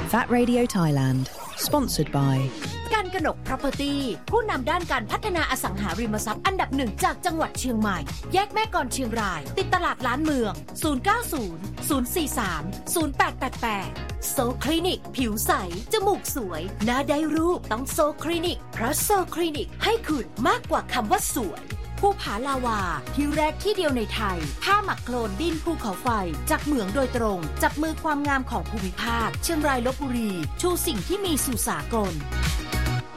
VAT Radio Thailand Sponsored by การกนก Property ผู้นำด้านการพัฒนาอสังหาริมทรัพย์อันดับหนึ่งจากจังหวัดเชียงใหม่แยกแม่กลเชียงรายติดตลาดล้านเมือง090 043 0888โซคลินิกผิวใสจมูกสวยหน้าได้รูปต้องโซคลินิกเพราะโซคลินิกให้คุณมากกว่าคำว่าสวยภูผาลาวาที่แรกที่เดียวในไทยผ้าหมักโคลนดินภูเขาไฟจากเหมืองโดยตรงจับมือความงามของภูมิภาคเชียงรายลพบุรีชูสิ่งที่มีสู่สากล